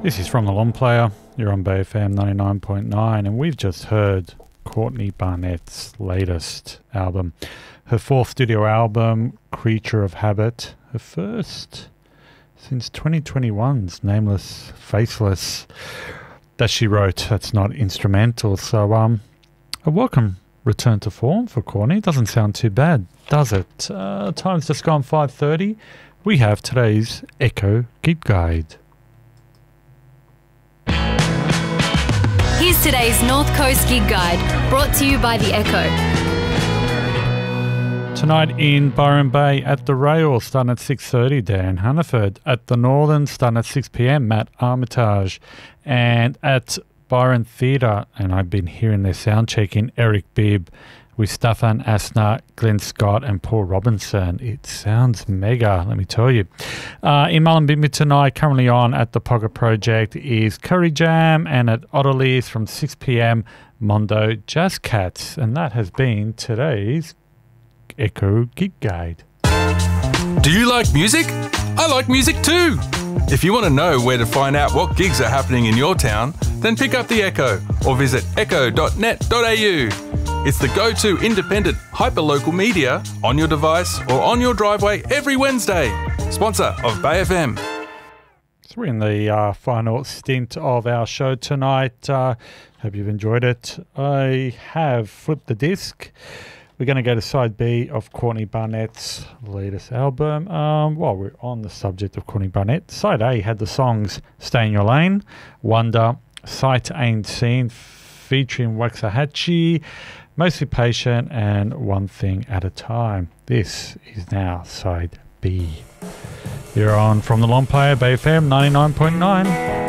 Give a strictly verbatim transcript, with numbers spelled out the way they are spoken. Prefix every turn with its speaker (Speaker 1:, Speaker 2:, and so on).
Speaker 1: This is From the Long Player. You're on Bay F M ninety-nine point nine, and we've just heard Courtney Barnett's latest album. Her fourth studio album, Creature of Habit. Her first since twenty twenty-one's Nameless, Faceless, that she wrote. That's not instrumental. So, um, a welcome return to form for Courtney. Doesn't sound too bad, does it? Uh, time's just gone five thirty. We have today's Echo Gig Guide.
Speaker 2: Here's today's North Coast Gig Guide, brought to you by The Echo.
Speaker 1: Tonight in Byron Bay at the Rail, starting at six thirty, Dan Hannaford. At the Northern, starting at six p.m, Matt Armitage. And at Byron Theatre, and I've been hearing their sound check in, Eric Bibb with Staffan Asner, Glenn Scott and Paul Robinson. It sounds mega, let me tell you. Uh, in Mullumbimby tonight, currently on at the Pocket Project, is Curry Jam, and at Otterly's from six p.m, Mondo Jazz Cats. And that has been today's Echo Gig Guide.
Speaker 3: Do you like music? I like music too! If you want to know where to find out what gigs are happening in your town, then pick up The Echo or visit echo dot net dot a u. It's the go-to independent, hyper-local media on your device or on your driveway every Wednesday. Sponsor of Bay F M.
Speaker 1: So we're in the uh, final stint of our show tonight. Uh, hope you've enjoyed it. I have flipped the disc. We're going to go to side B of Courtney Barnett's latest album. Um, while we're on the subject of Courtney Barnett, side A had the songs Stay in Your Lane, Wonder, Sight Ain't Seen, featuring Waxahachie, Mostly Patient, and One Thing at a Time. This is now side B. You're on From the Long Player, Bay F M ninety-nine point nine.